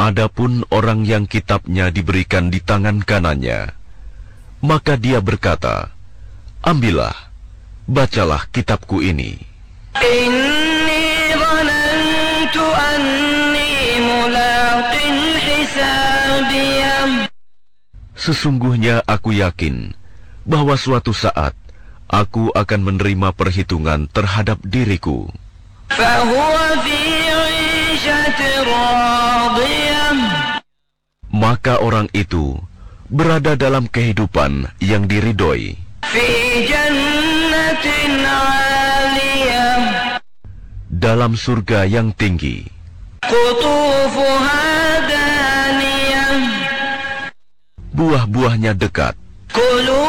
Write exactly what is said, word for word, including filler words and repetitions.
Adapun orang yang kitabnya diberikan di tangan kanannya, maka dia berkata, ambillah, bacalah kitabku ini. Inni dhanantu anni mulaqin hisabiyah. Sesungguhnya aku yakin bahwa suatu saat aku akan menerima perhitungan terhadap diriku. Fahuwa fi 'ishatin radiyah. Maka orang itu berada dalam kehidupan yang diridhoi. Fi jannatin 'aliyah. Dalam surga yang tinggi. Qutufuha daniyah. Buah-buahnya dekat. Kulu